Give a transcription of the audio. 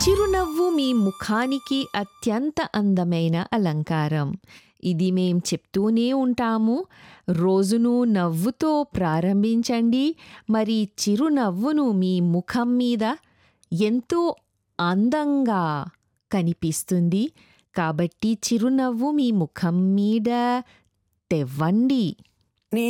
చిరునవ్వు మీ ముఖానికి అత్యంత అందమైన అలంకారం. ఇది మేం చెప్తూనే ఉంటాము. రోజును నవ్వుతో ప్రారంభించండి. మరి చిరునవ్వును మీ ముఖం మీద ఎంతో అందంగా కనిపిస్తుంది. కాబట్టి చిరునవ్వు మీ ముఖం మీద తెవ్వండి.